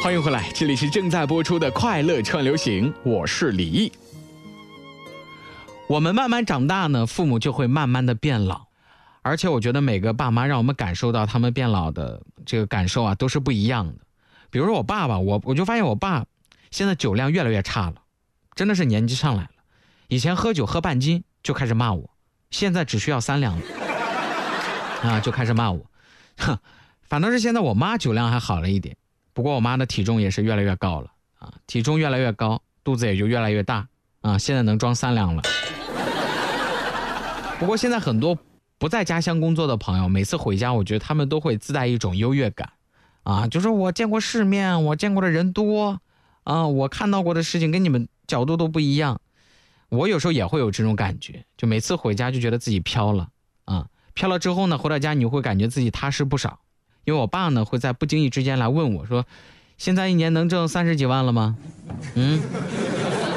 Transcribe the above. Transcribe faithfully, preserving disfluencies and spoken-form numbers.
欢迎回来，这里是正在播出的快乐串流行，我是李毅。我们慢慢长大呢，父母就会慢慢的变老，而且我觉得每个爸妈让我们感受到他们变老的这个感受啊，都是不一样的。比如说我爸爸，我我就发现我爸现在酒量越来越差了，真的是年纪上来了。以前喝酒喝半斤就开始骂我，现在只需要三两啊就开始骂我。哼，反倒是现在我妈酒量还好了一点，不过我妈的体重也是越来越高了啊，体重越来越高，肚子也就越来越大啊，现在能装三两了。不过现在很多不在家乡工作的朋友，每次回家，我觉得他们都会自带一种优越感啊，就是我见过世面，我见过的人多啊，我看到过的事情跟你们角度都不一样。我有时候也会有这种感觉，就每次回家就觉得自己飘了啊，飘了之后呢，回到家你会感觉自己踏实不少。因为我爸呢会在不经意之间来问我说，现在一年能挣三十几万了吗？嗯，